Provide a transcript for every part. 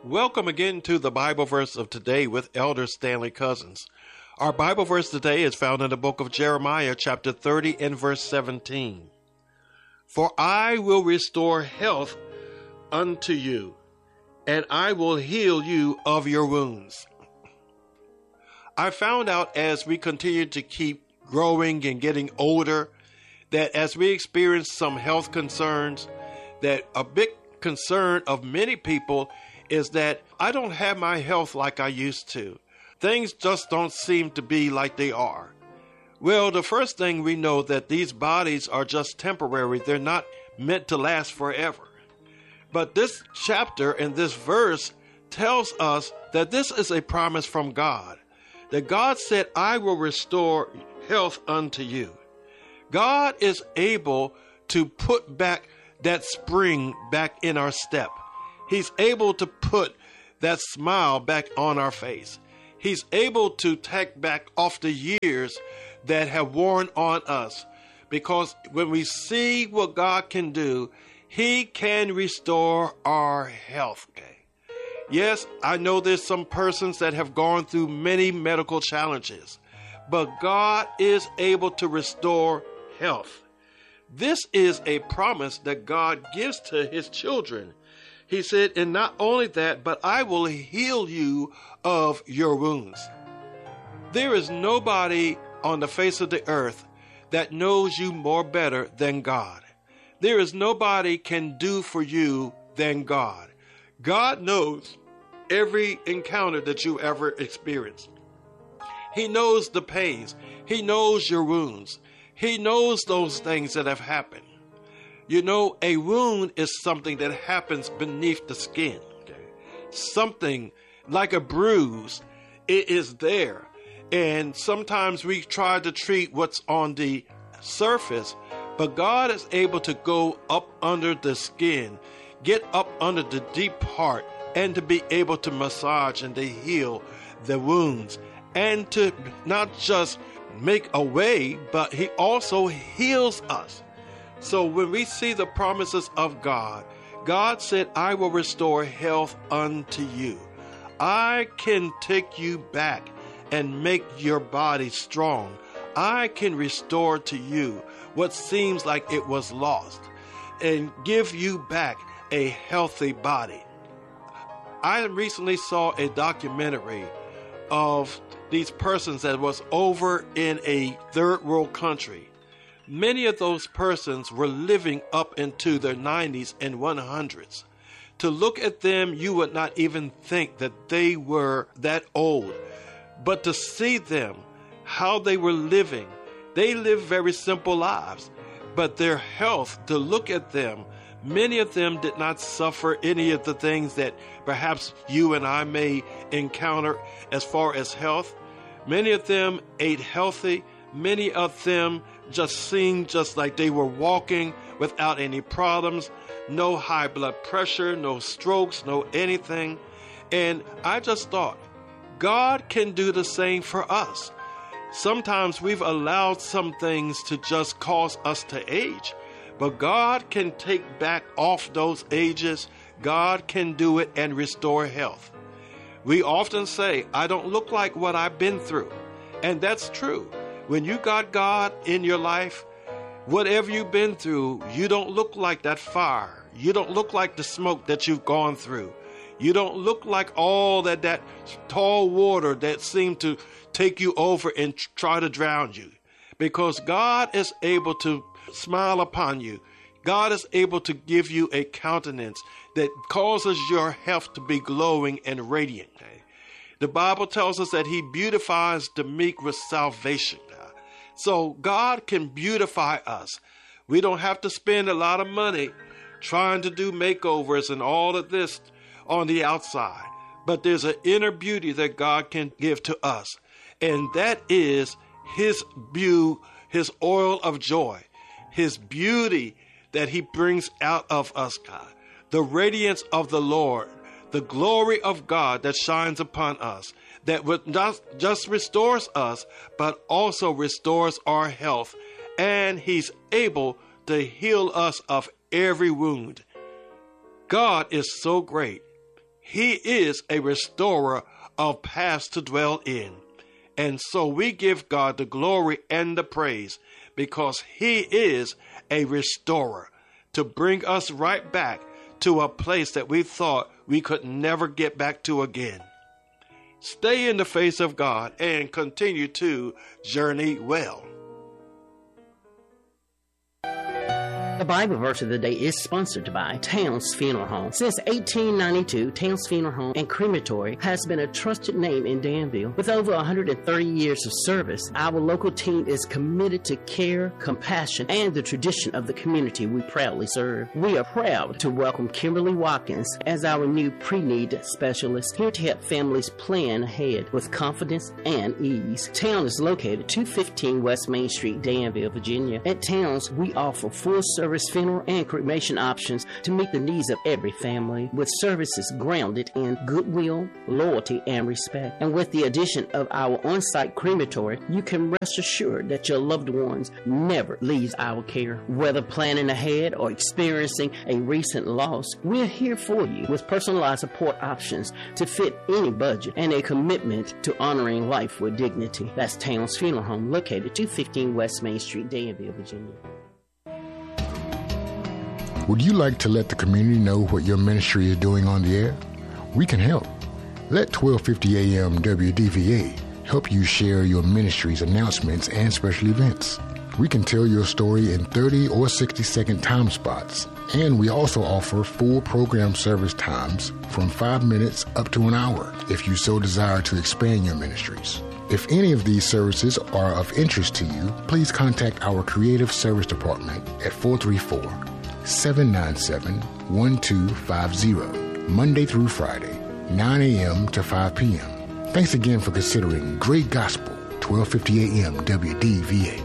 Welcome again to the Bible verse of today with Elder Stanley Cousins. Our Bible verse today is found in the book of Jeremiah, chapter 30 and verse 17. For I will restore health unto you, and I will heal you of your wounds. I found out as we continue to keep growing and getting older, that as we experience some health concerns, that a big concern of many people is that I don't have my health like I used to. Things just don't seem to be like they are. Well, the first thing we know that these bodies are just temporary. They're not meant to last forever. But this chapter and this verse tells us that this is a promise from God. That God said, I will restore health unto you. God is able to put back that spring back in our step. He's able to put that smile back on our face. He's able to take back off the years that have worn on us. Because when we see what God can do, He can restore our health. Okay? Yes, I know there's some persons that have gone through many medical challenges, but God is able to restore health. This is a promise that God gives to His children. He said, and not only that, but I will heal you of your wounds. There is nobody on the face of the earth that knows you more better than God. There is nobody can do for you than God. God knows every encounter that you ever experienced. He knows the pains. He knows your wounds. He knows those things that have happened. You know, a wound is something that happens beneath the skin. Okay? Something like a bruise, it is there. And sometimes we try to treat what's on the surface, but God is able to go up under the skin, get up under the deep part, and to be able to massage and to heal the wounds. And to not just make a way, but He also heals us. So when we see the promises of God, God said, I will restore health unto you. I can take you back and make your body strong. I can restore to you what seems like it was lost and give you back a healthy body. I recently saw a documentary of these persons that was over in a third world country. Many of those persons were living up into their 90s and 100s. To look at them, you would not even think that they were that old. But to see them, how they were living, they lived very simple lives. But their health, to look at them, many of them did not suffer any of the things that perhaps you and I may encounter as far as health. Many of them ate healthy. Many of them just seemed just like they were walking without any problems, no high blood pressure, no strokes, no anything. And I just thought, God can do the same for us. Sometimes we've allowed some things to just cause us to age, but God can take back off those ages. God can do it and restore health. We often say, I don't look like what I've been through. And that's true. When you got God in your life, whatever you've been through, you don't look like that fire. You don't look like the smoke that you've gone through. You don't look like all that tall water that seemed to take you over and try to drown you. Because God is able to smile upon you. God is able to give you a countenance that causes your health to be glowing and radiant. The Bible tells us that He beautifies the meek with salvation. So God can beautify us. We don't have to spend a lot of money trying to do makeovers and all of this on the outside. But there's an inner beauty that God can give to us. And that is His His oil of joy, His beauty that He brings out of us, God. The radiance of the Lord, the glory of God that shines upon us, that not just restores us, but also restores our health. And He's able to heal us of every wound. God is so great. He is a restorer of paths to dwell in. And so we give God the glory and the praise because He is a restorer to bring us right back to a place that we thought we could never get back to again. Stay in the face of God and continue to journey well. The Bible verse of the day is sponsored by Towns Funeral Home. Since 1892, Towns Funeral Home and Crematory has been a trusted name in Danville. With over 130 years of service, our local team is committed to care, compassion, and the tradition of the community we proudly serve. We are proud to welcome Kimberly Watkins as our new pre-need specialist, here to help families plan ahead with confidence and ease. Towns is located 215 West Main Street, Danville, Virginia. At Towns, we offer full-service funeral and cremation options to meet the needs of every family, with services grounded in goodwill, loyalty, and respect. And with the addition of our on-site crematory, you can rest assured that your loved ones never leaves our care. Whether planning ahead or experiencing a recent loss, we're here for you with personalized support options to fit any budget and a commitment to honoring life with dignity. That's Towns Funeral Home, located 215 West Main Street, Danville, Virginia. Would you like to let the community know what your ministry is doing on the air? We can help. Let 1250 AM WDVA help you share your ministry's announcements and special events. We can tell your story in 30 or 60-second time spots, and we also offer full program service times from 5 minutes up to an hour if you so desire to expand your ministries. If any of these services are of interest to you, please contact our Creative Service Department at 434-797-1250, Monday through Friday, 9 a.m. to 5 p.m. Thanks again for considering Great Gospel, 1250 AM WDVA.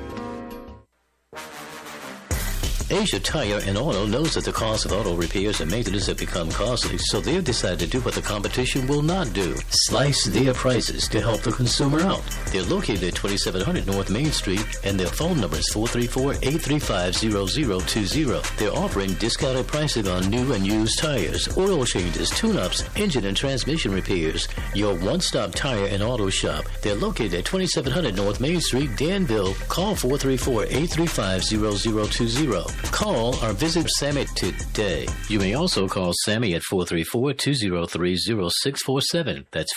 Asia Tire and Auto knows that the cost of auto repairs and maintenance have become costly, so they've decided to do what the competition will not do: slice their prices to help the consumer out. They're located at 2700 North Main Street, and their phone number is 434-835-0020. They're offering discounted pricing on new and used tires, oil changes, tune-ups, engine and transmission repairs. Your one-stop tire and auto shop. They're located at 2700 North Main Street, Danville. Call 434-835-0020. Call or visit Sammy today. You may also call Sammy at 434-203-0647. That's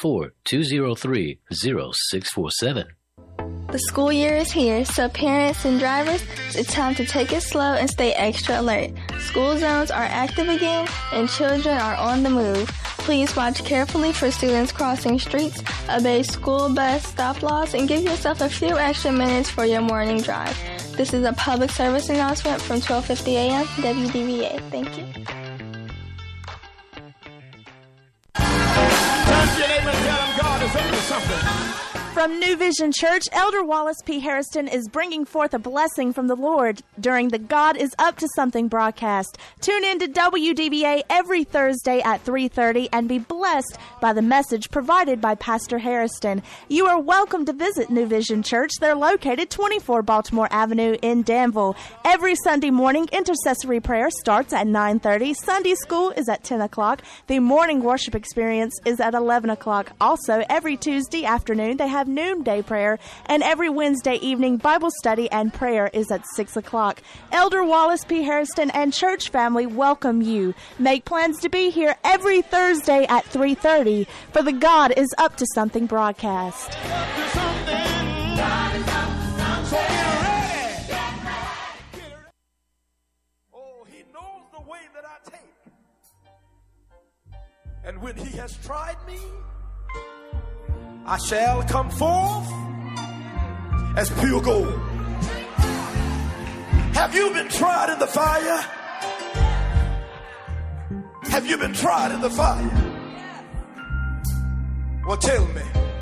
434-203-0647. The school year is here, so parents and drivers, it's time to take it slow and stay extra alert. School zones are active again, and children are on the move. Please watch carefully for students crossing streets, obey school bus stop laws, and give yourself a few extra minutes for your morning drive. This is a public service announcement from 1250 AM WDVA. Thank you. Touch your neighbor and tell them God is up to something. From New Vision Church, Elder Wallace P. Harrison is bringing forth a blessing from the Lord during the God is Up to Something broadcast. Tune in to WDVA every Thursday at 3:30 and be blessed by the message provided by Pastor Harrison. You are welcome to visit New Vision Church. They're located 24 Baltimore Avenue in Danville. Every Sunday morning, intercessory prayer starts at 9:30. Sunday school is at 10 o'clock. The morning worship experience is at 11 o'clock. Also, every Tuesday afternoon, they have noonday prayer, and every Wednesday evening Bible study and prayer is at 6 o'clock. Elder Wallace P. Harrison and church family welcome you. Make plans to be here every Thursday at 3:30 for the God is Up to Something broadcast. Oh, he knows the way that I take. And when he has tried me, I shall come forth as pure gold. Have you been tried in the fire? Have you been tried in the fire? Well, tell me.